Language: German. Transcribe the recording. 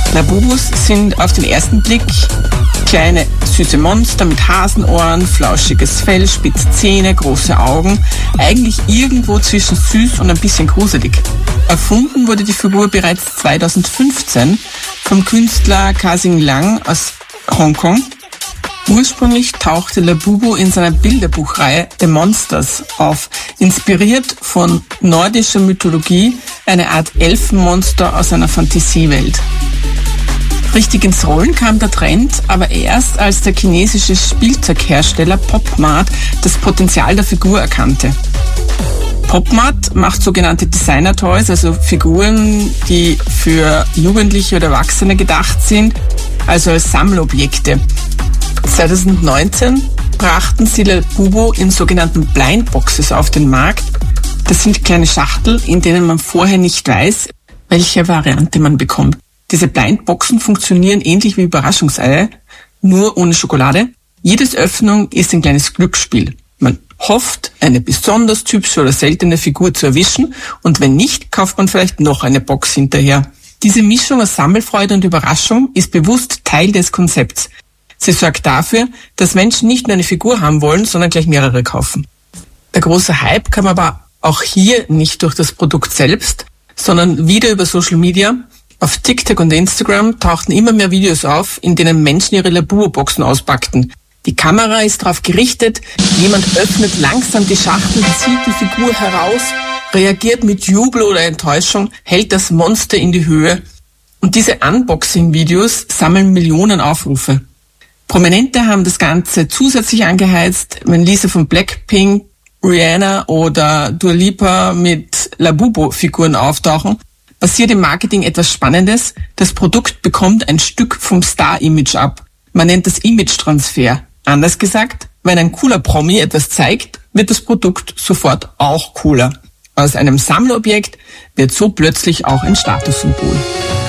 Labubus sind auf den ersten Blick kleine, süße Monster mit Hasenohren, flauschiges Fell, spitze Zähne, große Augen. Eigentlich irgendwo zwischen süß und ein bisschen gruselig. Erfunden wurde die Figur bereits 2015 vom Künstler Ka-Sing Lang aus Hongkong. Ursprünglich tauchte Labubu in seiner Bilderbuchreihe The Monsters auf, inspiriert von nordischer Mythologie, eine Art Elfenmonster aus einer Fantasiewelt. Richtig ins Rollen kam der Trend, aber erst als der chinesische Spielzeughersteller PopMart das Potenzial der Figur erkannte. PopMart macht sogenannte Designer-Toys, also Figuren, die für Jugendliche oder Erwachsene gedacht sind, also als Sammelobjekte. 2019 brachten sie Labubu in sogenannten Blindboxes auf den Markt. Das sind kleine Schachteln, in denen man vorher nicht weiß, welche Variante man bekommt. Diese Blindboxen funktionieren ähnlich wie Überraschungseier, nur ohne Schokolade. Jedes Öffnung ist ein kleines Glücksspiel. Man hofft, eine besonders typische oder seltene Figur zu erwischen, und wenn nicht, kauft man vielleicht noch eine Box hinterher. Diese Mischung aus Sammelfreude und Überraschung ist bewusst Teil des Konzepts. Sie sorgt dafür, dass Menschen nicht nur eine Figur haben wollen, sondern gleich mehrere kaufen. Der große Hype kam aber auch hier nicht durch das Produkt selbst, sondern wieder über Social Media. Auf TikTok und Instagram tauchten immer mehr Videos auf, in denen Menschen ihre Labubu-Boxen auspackten. Die Kamera ist darauf gerichtet, jemand öffnet langsam die Schachtel, zieht die Figur heraus, reagiert mit Jubel oder Enttäuschung, hält das Monster in die Höhe. Und diese Unboxing-Videos sammeln Millionen Aufrufe. Prominente haben das Ganze zusätzlich angeheizt, wenn Lisa von Blackpink, Rihanna oder Dua Lipa mit Labubu-Figuren auftauchen, passiert im Marketing etwas Spannendes. Das Produkt bekommt ein Stück vom Star-Image ab. Man nennt das Image-Transfer. Anders gesagt, wenn ein cooler Promi etwas zeigt, wird das Produkt sofort auch cooler. Aus einem Sammelobjekt wird so plötzlich auch ein Statussymbol.